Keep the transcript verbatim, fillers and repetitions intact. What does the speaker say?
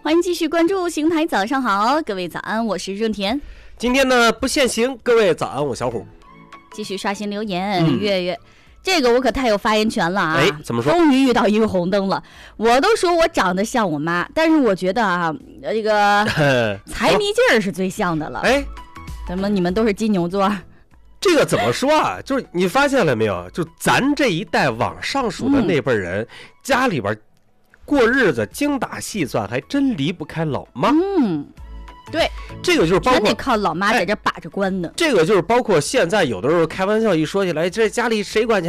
欢迎继续关注邢台早上好，各位早安，我是润田。 今天呢不限行，各位早安，我小虎。 继续刷新留言， 嗯、 月月，这个我可太有发言权了啊！ 哎，怎么说？ 终于遇到一个红灯了。我都说我长得像我妈，但是我觉得啊，这个财迷劲儿是最像的了。 哎， 怎么你们都是金牛座？ 这个怎么说啊？就是你发现了没有？就咱这一代往上数的那辈人，嗯、家里边过日子精打细算，还真离不开老妈。 嗯，对， 这个就是包括全得靠老妈在这把着关呢、 哎。这个就是包括现在有的时候开玩笑一说起来，这家里谁管钱？